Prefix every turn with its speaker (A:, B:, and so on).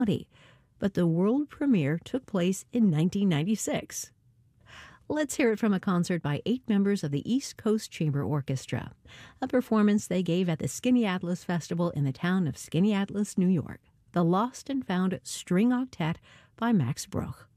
A: but the world premiere took place in 1996. Let's hear it from a concert by 8 members of the East Coast Chamber Orchestra, a performance they gave at the Skaneateles Festival in the town of Skaneateles, New York. The Lost and Found String Octet by Max Bruch.